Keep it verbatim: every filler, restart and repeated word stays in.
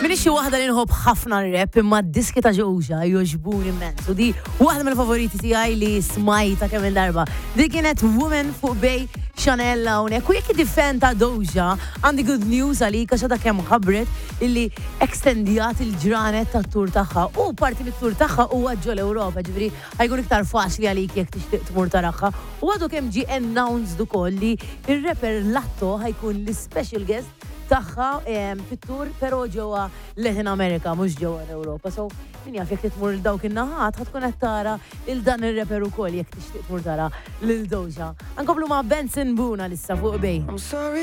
Minix xi waħda li nħobb ħafna rap imma d-diski ta' Doja jogħġbuni immens. U di waħda mill-favoriti tiegħi li smajta kemm il-darba. Di kienet Woman fuq bej Chanel hawnhekk. U jekk iddifen ta' Doja għandi good news għalik għax ta' kemm ħabbret illi extendijat il-ġranet tat-tur tagħha. U parti mit-tur tagħha huwa ġol Ewropa, ġifieri ħajkun iktar faċli għalik jekk tixtieq tmur taraħħa. U għadu kemm ġie announced ukoll li ir-rapper Latto ħajkun l-special guest taħħa fit-tur pero ġewwa Latin America mhux ġewwa Ewropa. So min jaf jekk tmur l-dawk in-naħat ħadkun qed tara il dan ir-rapper ukoll jekk tixtieq tmur tara lil Doja. Ankomplu ma' Benson Boone issa fuq bej.